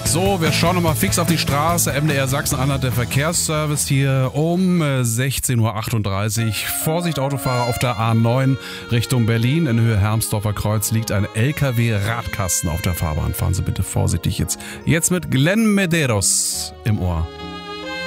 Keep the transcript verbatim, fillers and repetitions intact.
So, wir schauen nochmal fix auf die Straße. M D R Sachsen-Anhalt, der Verkehrsservice hier um sechzehn Uhr achtunddreißig. Vorsicht, Autofahrer auf der A neun Richtung Berlin. In Höhe Hermsdorfer Kreuz liegt ein L K W-Radkasten auf der Fahrbahn. Fahren Sie bitte vorsichtig jetzt. Jetzt mit Glenn Medeiros im Ohr.